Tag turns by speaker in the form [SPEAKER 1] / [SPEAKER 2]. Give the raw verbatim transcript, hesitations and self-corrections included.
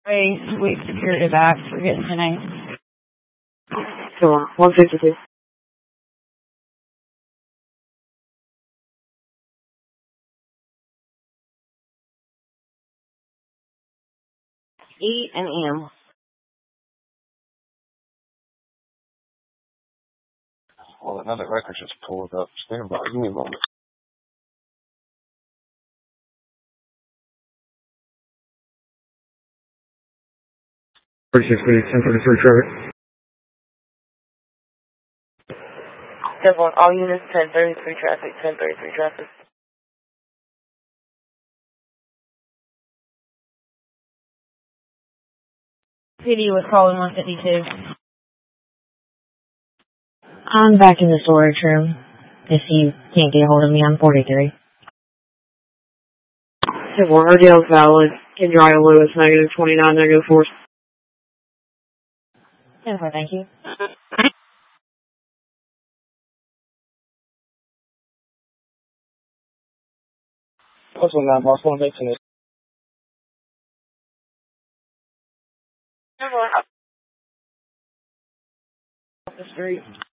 [SPEAKER 1] Wait, wait, security back. We're getting tonight.
[SPEAKER 2] Come on, one fifty-two. E and M.
[SPEAKER 3] Well, another record just pulled up. Stand by. Give me a moment.
[SPEAKER 4] thirty-six, ten thirty-three traffic.
[SPEAKER 2] ten one, all units, ten thirty-three traffic, ten thirty-three traffic.
[SPEAKER 1] P D was calling one fifty-two.
[SPEAKER 5] I'm back in the storage room. If you can't get a hold of me, I'm forty-three.
[SPEAKER 2] ten one, R D L is valid. Kendra Lewis, negative twenty-nine, negative four.
[SPEAKER 5] ten four, thank you.
[SPEAKER 3] What's on that, Mark? One eighteen.
[SPEAKER 2] ten one, off the street.